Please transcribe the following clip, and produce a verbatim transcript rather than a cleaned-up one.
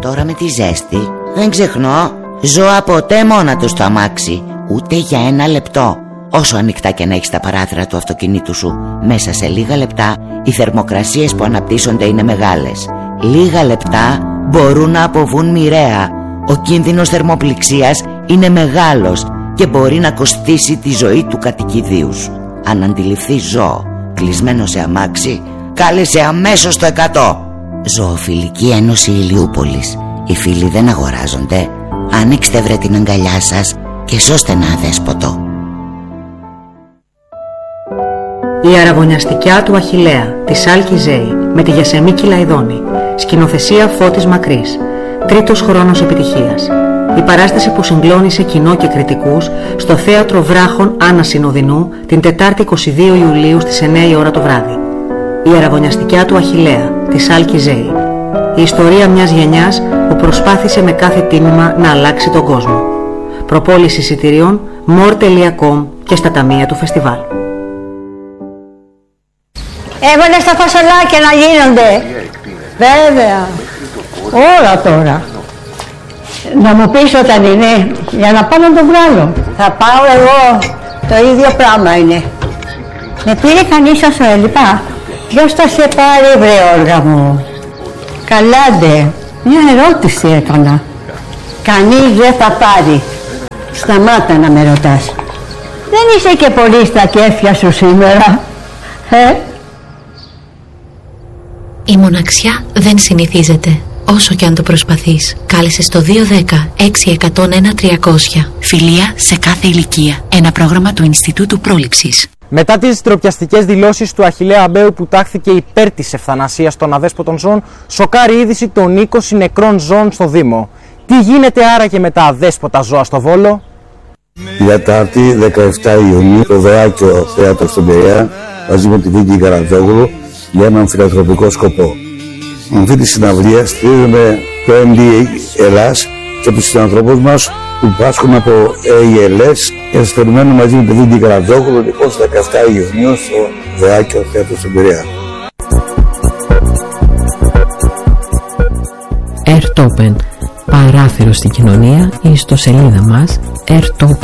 Τώρα με τη ζέστη δεν ξεχνώ, ζώα ποτέ μόνα τους το αμάξι, ούτε για ένα λεπτό. Όσο ανοιχτά και να έχεις τα παράθυρα του αυτοκινήτου σου, μέσα σε λίγα λεπτά οι θερμοκρασίες που αναπτύσσονται είναι μεγάλες. Λίγα λεπτά μπορούν να αποβούν μοιραία. Ο κίνδυνος θερμοπληξίας είναι μεγάλος και μπορεί να κοστίσει τη ζωή του κατοικιδίου σου. Αν αντιληφθείς ζώο κλεισμένο σε αμάξι, κάλεσε αμέσως το εκατό. Ζωοφιλική Ένωση Ηλιούπολης. Οι φίλοι δεν αγοράζονται. Ανοίξτε βρε την αγκαλιά σας και σώστε ένα αδέσποτο. Η αραβωνιαστικιά του Αχιλλέα της Άλκη Ζέη με τη Γιασεμίκη Λαϊδόνη. Σκηνοθεσία Φώτης Μακρύς. Τρίτος χρόνος επιτυχίας. Η παράσταση που συγκλώνησε κοινό και κριτικούς στο Θέατρο Βράχων Άννα Συνοδεινού την Τετάρτη είκοσι δύο Ιουλίου στις εννιά η ώρα το βράδυ. Η αραβωνιαστικιά του Αχιλλέα της Άλκη Ζέη. Η ιστορία μιας γενιάς που προσπάθησε με κάθε τίμημα να αλλάξει τον κόσμο. Προπόληση εισιτηρίων more τελεία com και στα ταμεία του φεστιβάλ. Έβαλε στα φασολάκια να γίνονται. Βέβαια. Όλα τώρα. Να μου πεις όταν είναι, για να πάω να τον βγάλω. Θα πάω εγώ, το ίδιο πράγμα είναι. Με πήρε κανείς όσο έλειπα. Ποιος θα σε πάρει βρε όργα μου? Καλά ντε, μια ερώτηση έκανα. Κανείς δεν θα πάρει. Σταμάτα να με ρωτάς. Δεν είσαι και πολύ στα κέφια σου σήμερα, ε? Η μοναξιά δεν συνηθίζεται, όσο και αν το προσπαθείς. Κάλεσε στο δύο δέκα έξι εκατό ένα τριακόσια. Φιλία σε κάθε ηλικία. Ένα πρόγραμμα του Ινστιτούτου Πρόληψης. Μετά τις ντροπιαστικές δηλώσεις του Αχιλλέα Αμπέου που τάχθηκε υπέρ της ευθανασίας των αδέσποτων ζώων, σοκάρει είδηση των είκοσι νεκρών ζώων στο Δήμο. Τι γίνεται άραγε με τα αδέσποτα ζώα στο Βόλο? Τετάρτη δεκαεπτά Ιουνίου το Δωάκιο Θέατρο στον Πειραιά μαζί με τη Βίκη Καρατζόγλου για έναν φιλανθρωπικό σκοπό. Με αυτή τη συναυλία στηρίζουμε το εμ ντι έι Ελλάς και τους συνανθρωπούς μας που πάσχουν από έι ελ ες και σας περιμένουμε μαζί με τη Βίκη Καρατζόγλου λοιπόν στις δεκαεπτά Ιουνίου στο Δωάκιο Θέατρο στον Πειραιά. Ερτόπεν, παράθυρο στην κοινωνία, η ιστοσελίδα μας ερτόπεν